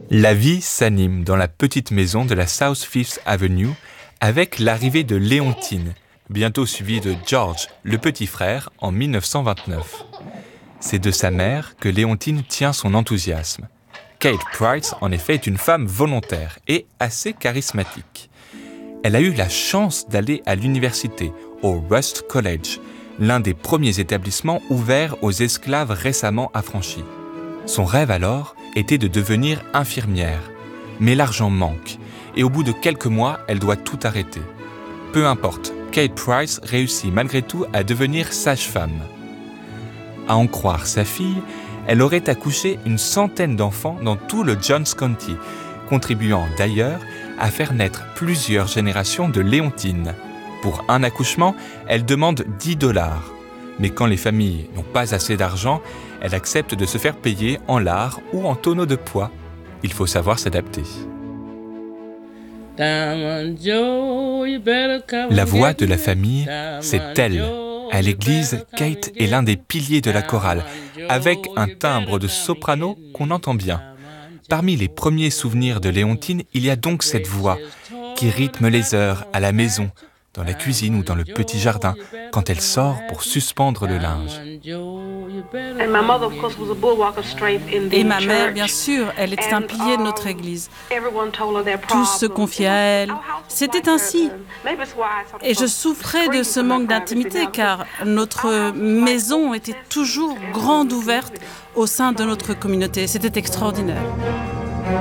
La vie s'anime dans la petite maison de la South Fifth Avenue avec l'arrivée de Léontine, bientôt suivie de George, le petit frère, en 1929. C'est de sa mère que Léontine tient son enthousiasme. Kate Price, en effet, est une femme volontaire et assez charismatique. Elle a eu la chance d'aller à l'université, au Rust College, l'un des premiers établissements ouverts aux esclaves récemment affranchis. Son rêve alors était de devenir infirmière. Mais l'argent manque, et au bout de quelques mois, elle doit tout arrêter. Peu importe, Kate Price réussit malgré tout à devenir sage-femme. À en croire sa fille, elle aurait accouché une centaine d'enfants dans tout le Johns County, contribuant d'ailleurs à faire naître plusieurs générations de Léontine. Pour un accouchement, elle demande $10. Mais quand les familles n'ont pas assez d'argent, elle accepte de se faire payer en lard ou en tonneaux de poids. Il faut savoir s'adapter. La voix de la famille, c'est elle. À l'église, Kate est l'un des piliers de la chorale, avec un timbre de soprano qu'on entend bien. Parmi les premiers souvenirs de Léontine, il y a donc cette voix qui rythme les heures à la maison, dans la cuisine ou dans le petit jardin, quand elle sort pour suspendre le linge. Et ma mère, bien sûr, elle était un pilier de notre église. Tous se confiaient à elle. C'était ainsi. Et je souffrais de ce manque d'intimité, car notre maison était toujours grande ouverte au sein de notre communauté. C'était extraordinaire.